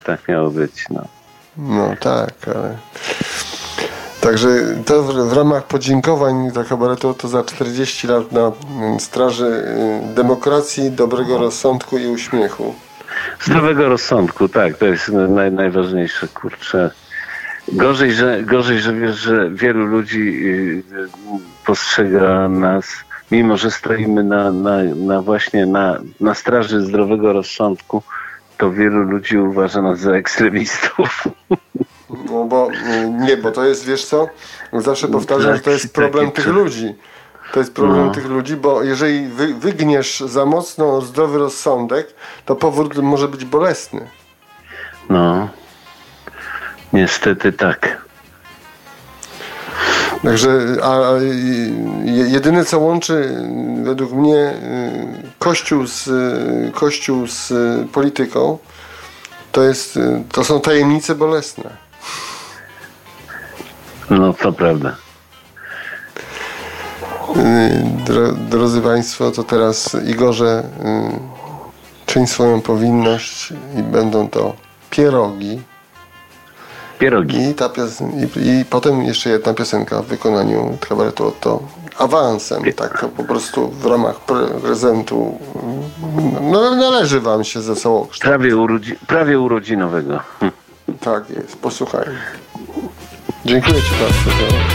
tak miało być, no. No tak, ale... Także to w ramach podziękowań dla kabaretu to za 40 lat na straży demokracji, dobrego rozsądku i uśmiechu. Zdrowego rozsądku, tak, to jest najważniejsze, kurczę. Gorzej, że wiesz, że wielu ludzi postrzega nas, mimo że stoimy właśnie na straży zdrowego rozsądku, to wielu ludzi uważa nas za ekstremistów. No bo to jest, wiesz co, zawsze powtarzam, że to jest problem tych ludzi. To jest problem tych ludzi, bo jeżeli wygniesz za mocno zdrowy rozsądek, to powód może być bolesny. No, niestety tak. Także jedyne co łączy według mnie Kościół z polityką, to są tajemnice bolesne. No, to prawda. Drodzy Państwo, to teraz Igorze czyń swoją powinność i będą to pierogi. I potem jeszcze jedna piosenka w wykonaniu kabaretu Otto awansem, tak po prostu w ramach prezentu. No, należy Wam się ze całokształt. Prawie urodzinowego. Tak jest, posłuchajmy. Dziękuję Ci bardzo.